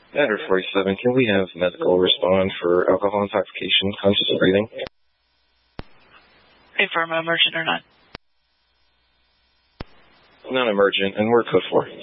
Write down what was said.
Matter 47, can we have medical respond for alcohol intoxication, conscious breathing? Confirm emergent or not? Non-emergent, and we're code 4.